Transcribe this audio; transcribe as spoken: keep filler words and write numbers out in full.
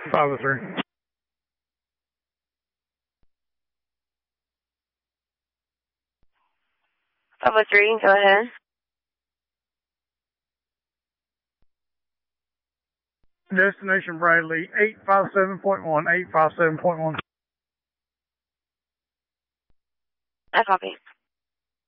five oh three. five oh three, go ahead. Destination Bradley, eight five seven point one, eight five seven point one. I copy.